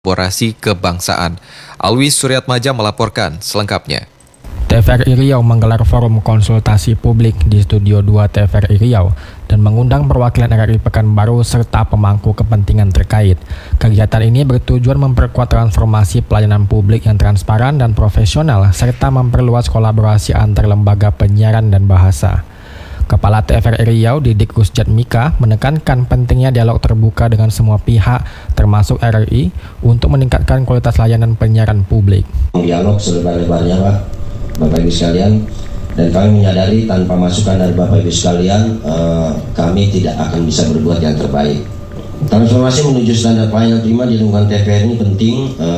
kolaborasi kebangsaan. Alwi Suryatmaja melaporkan selengkapnya. TVRI Riau menggelar forum konsultasi publik di Studio 2 TVRI Riau dan mengundang perwakilan RRI Pekanbaru serta pemangku kepentingan terkait. Kegiatan ini bertujuan memperkuat transformasi pelayanan publik yang transparan dan profesional serta memperluas kolaborasi antar lembaga penyiaran dan bahasa. Kepala TVRI Riau Didik Kusjatmika menekankan pentingnya dialog terbuka dengan semua pihak termasuk RRI untuk meningkatkan kualitas layanan penyiaran publik. Dialog selebar-lebarnya Pak, Bapak Ibu sekalian, dan kami menyadari tanpa masukan dari Bapak Ibu sekalian kami tidak akan bisa berbuat yang terbaik. Transformasi menuju standar pelayanan prima di lingkungan TVRI ini penting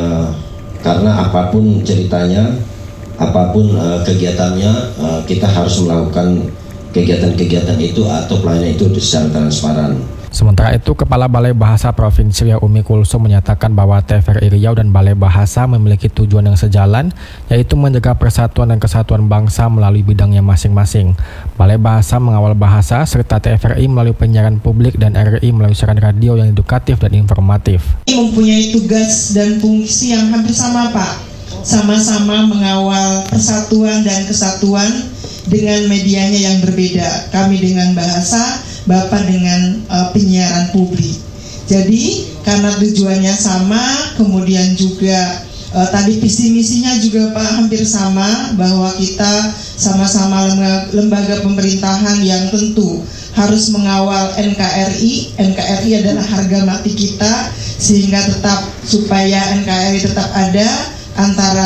karena apapun ceritanya, apapun kegiatannya, kita harus melakukan kegiatan-kegiatan itu atau pelayanan itu secara transparan. Sementara itu, Kepala Balai Bahasa Provinsi Riau Umi Kulsum menyatakan bahwa TVRI Riau dan Balai Bahasa memiliki tujuan yang sejalan, yaitu menjaga persatuan dan kesatuan bangsa melalui bidangnya masing-masing. Balai Bahasa mengawal bahasa, serta TVRI melalui penyiaran publik dan RRI melalui siaran radio yang edukatif dan informatif. Mempunyai tugas dan fungsi yang hampir sama Pak, sama-sama mengawal persatuan dan kesatuan dengan medianya yang berbeda. Kami dengan bahasa, Bapak dengan penyiaran publik. Jadi karena tujuannya sama, kemudian juga tadi visi misinya juga Pak hampir sama, bahwa kita sama-sama lembaga pemerintahan yang tentu harus mengawal NKRI. NKRI adalah harga mati kita, sehingga tetap supaya NKRI tetap ada antara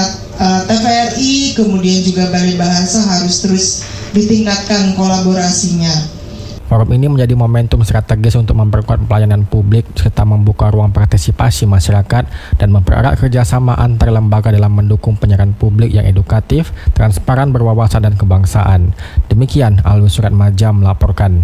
TVRI kemudian juga Balai Bahasa harus terus ditingkatkan kolaborasinya. Forum ini menjadi momentum strategis untuk memperkuat pelayanan publik serta membuka ruang partisipasi masyarakat dan mempererat kerjasama antar lembaga dalam mendukung penyiaran publik yang edukatif, transparan, berwawasan, dan kebangsaan. Demikian Alwi Suryatmaja melaporkan.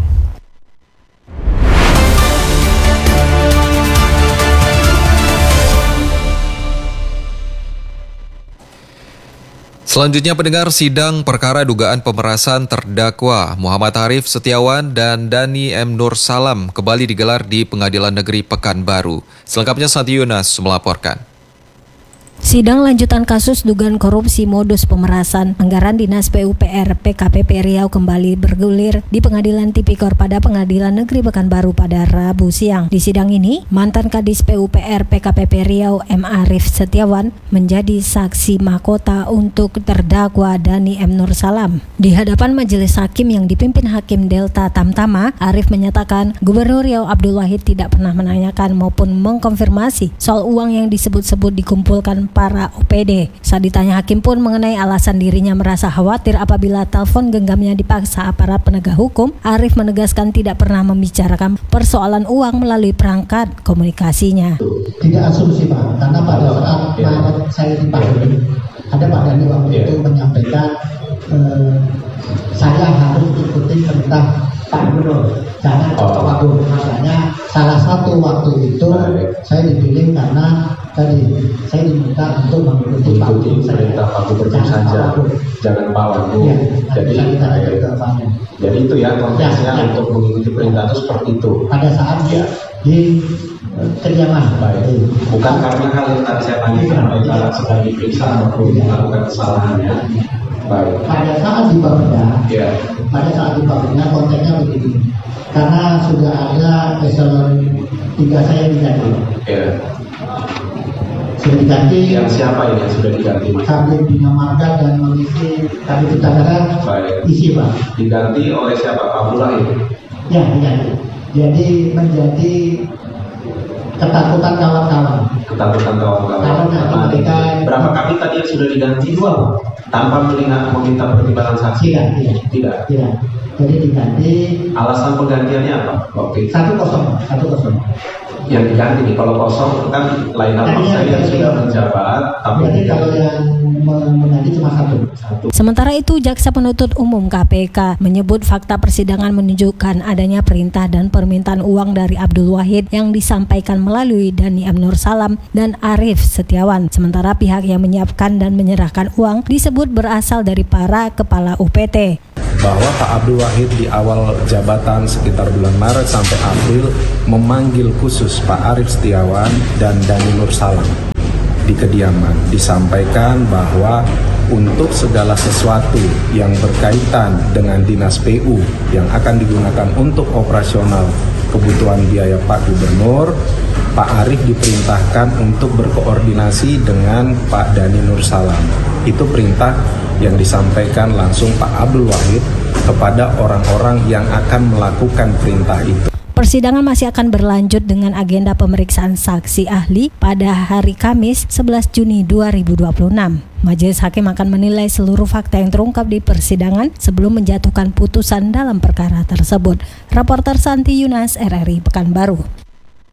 Selanjutnya pendengar, sidang perkara dugaan pemerasan terdakwa Muhammad Arif Setiawan dan Dani M. Nur Salam kembali digelar di Pengadilan Negeri Pekanbaru. Selengkapnya Santi Yunas melaporkan. Sidang lanjutan kasus dugaan korupsi modus pemerasan anggaran Dinas PUPR PKPP Riau kembali bergulir di Pengadilan Tipikor pada Pengadilan Negeri Pekanbaru pada Rabu siang. Di sidang ini, mantan Kadis PUPR PKPP Riau M. Arif Setiawan menjadi saksi mahkota untuk terdakwa Dani M. Nur Salam. Di hadapan majelis hakim yang dipimpin Hakim Delta Tamtama, Arif menyatakan Gubernur Riau Abdul Wahid tidak pernah menanyakan maupun mengkonfirmasi soal uang yang disebut-sebut dikumpulkan para OPD. Saat ditanya hakim pun mengenai alasan dirinya merasa khawatir apabila telepon genggamnya dipaksa aparat penegak hukum, Arif menegaskan tidak pernah membicarakan persoalan uang melalui perangkat komunikasinya. Tidak asumsi Pak, karena pada saat saya dipanggil, ada Pak Dani waktu itu menyampaikan saya harus ikuti perintah Pak Gubernur, jangan waktu. Makanya salah satu waktu itu saya dipilih karena tadi saya diminta untuk mengikuti perintah Pak Gubernur saja, jangan Pak Wagub. Ya, jadi itu ya konteksnya ya. Untuk mengikuti perintah itu seperti itu. Pada saat ya. Di kediaman, bukan karena hal yang tadi saya tanyakan, baik kalau sedang diperiksa maupun melakukan kesalahannya. Baik. Pada saat di Bapeda, konteksnya begini, karena sudah ada eselon 3 saya diganti. Ya. Sudah diganti. Yang siapa ini yang sudah diganti? Kabin Bina Marga dan mengisi Kabin Utara isi Pak. Diganti oleh siapa? Pak Abdullah ini? Ya, diganti. Jadi menjadi ketakutan kawan-kawan. Ketakutan kawan-kawan. Berapa kali tadi yang sudah diganti? 2. Tanpa meminta pertimbangan saksi? Tidak. Jadi diganti. Alasan penggantiannya apa? Oke. 1-0. Yang diganti nih, kalau kosong kan lain hal, saya yang sudah menjabat. Tapi kalau yang mengganti cuma 1. Sementara itu, Jaksa Penuntut Umum KPK menyebut fakta persidangan menunjukkan adanya perintah dan permintaan uang dari Abdul Wahid yang disampaikan melalui Dani M. Nur Salam dan Arif Setiawan. Sementara pihak yang menyiapkan dan menyerahkan uang disebut berasal dari para kepala UPT. bahwa Pak Abdul Wahid di awal jabatan sekitar bulan Maret sampai April memanggil khusus Pak Arief Setiawan dan Dani Nur Salam di kediaman. Disampaikan bahwa untuk segala sesuatu yang berkaitan dengan dinas PU yang akan digunakan untuk operasional kebutuhan biaya Pak Gubernur, Pak Arief diperintahkan untuk berkoordinasi dengan Pak Dani Nur Salam. Itu perintah yang disampaikan langsung Pak Abdul Wahid kepada orang-orang yang akan melakukan perintah itu. Persidangan masih akan berlanjut dengan agenda pemeriksaan saksi ahli pada hari Kamis 11 Juni 2026. Majelis Hakim akan menilai seluruh fakta yang terungkap di persidangan sebelum menjatuhkan putusan dalam perkara tersebut. Reporter Santi Yunas, RRI Pekanbaru.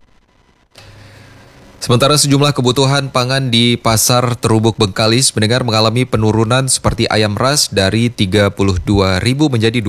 Sementara sejumlah kebutuhan pangan di Pasar Terubuk Bengkalis mengalami penurunan seperti ayam ras dari Rp32.000 menjadi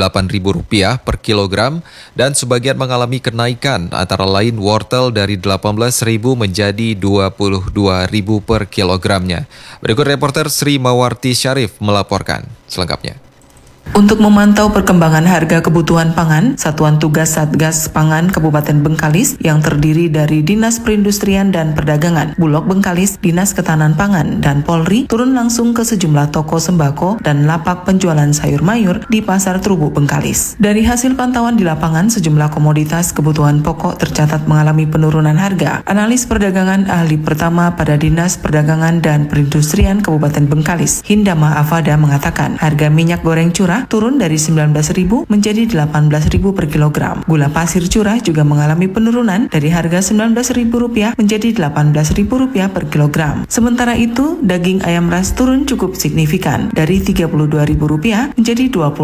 Rp28.000 per kilogram dan sebagian mengalami kenaikan antara lain wortel dari Rp18.000 menjadi Rp22.000 per kilogramnya. Berikut reporter Sri Mawarti Syarif melaporkan selengkapnya. Untuk memantau perkembangan harga kebutuhan pangan, Satuan Tugas Satgas Pangan Kabupaten Bengkalis yang terdiri dari Dinas Perindustrian dan Perdagangan, Bulog Bengkalis, Dinas Ketahanan Pangan, dan Polri turun langsung ke sejumlah toko sembako dan lapak penjualan sayur mayur di Pasar Terubuk Bengkalis. Dari hasil pantauan di lapangan, sejumlah komoditas kebutuhan pokok tercatat mengalami penurunan harga. Analis perdagangan ahli pertama pada Dinas Perdagangan dan Perindustrian Kabupaten Bengkalis, Hindama Afada mengatakan harga minyak goreng curah turun dari Rp19.000 menjadi Rp18.000 per kilogram. Gula pasir curah juga mengalami penurunan dari harga Rp19.000 menjadi Rp18.000 per kilogram. Sementara itu, daging ayam ras turun cukup signifikan dari Rp32.000 menjadi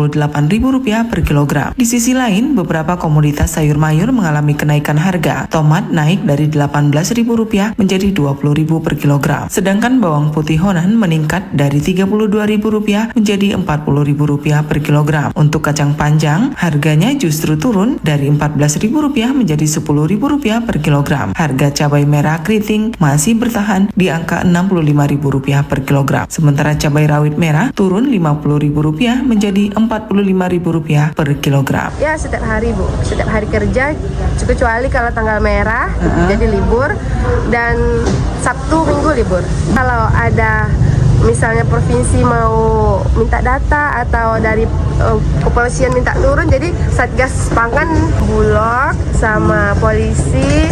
Rp28.000 per kilogram. Di sisi lain, beberapa komoditas sayur mayur mengalami kenaikan harga. Tomat naik dari Rp18.000 menjadi Rp20.000 per kilogram. Sedangkan bawang putih Honan meningkat dari Rp32.000 menjadi Rp40.000 per kilogram. Untuk kacang panjang, harganya justru turun dari Rp14.000 menjadi Rp10.000 per kilogram. Harga cabai merah keriting masih bertahan di angka Rp65.000 per kilogram. Sementara cabai rawit merah turun Rp50.000 menjadi Rp45.000 per kilogram. Ya, setiap hari Bu, setiap hari kerja, kecuali kalau tanggal merah jadi libur dan Sabtu Minggu libur. Kalau ada misalnya provinsi mau minta data atau dari kepolisian minta turun, jadi Satgas Pangan, Bulog, sama polisi,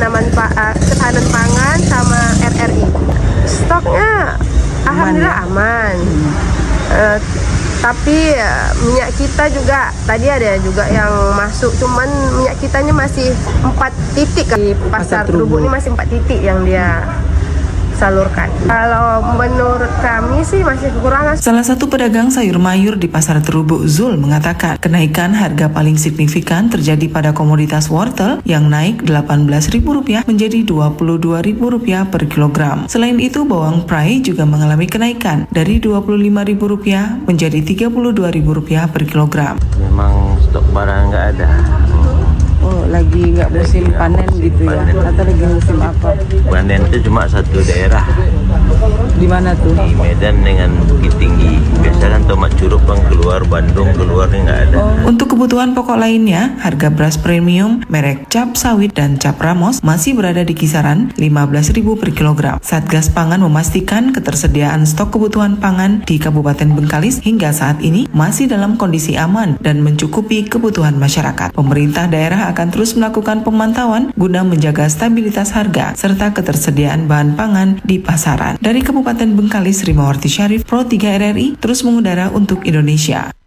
ketahanan pangan, sama RRI. Stoknya alhamdulillah aman. Tapi minyak kita juga tadi ada juga yang masuk, cuman minyak kitanya masih 4 titik di Pasar Terubuk ini, masih 4 titik yang dia salurkan. Kalau menurut kami sih masih kekurangan. Salah satu pedagang sayur mayur di Pasar Terubuk, Zul, mengatakan kenaikan harga paling signifikan terjadi pada komoditas wortel yang naik Rp18.000 menjadi Rp22.000 per kilogram. Selain itu, bawang prai juga mengalami kenaikan dari Rp25.000 menjadi Rp32.000 per kilogram. Memang stok barang nggak ada. Oh, lagi nggak musim panen gitu ya? Atau lagi musim apa? Panen itu cuma satu daerah. Di mana tuh? Di Medan dengan Bukit Tinggi. Biasanya kan tomat curug bang keluar, Bandung keluarnya nggak ada. Untuk kebutuhan pokok lainnya, harga beras premium, merek cap sawit dan cap Ramos masih berada di kisaran Rp15.000 per kilogram. Satgas Pangan memastikan ketersediaan stok kebutuhan pangan di Kabupaten Bengkalis hingga saat ini masih dalam kondisi aman dan mencukupi kebutuhan masyarakat. Pemerintah daerah akan terus melakukan pemantauan guna menjaga stabilitas harga serta ketersediaan bahan pangan di pasaran. Dari Kabupaten Bengkalis, Sri Mawarti Syarif, Pro 3 RRI, terus mengudara untuk Indonesia.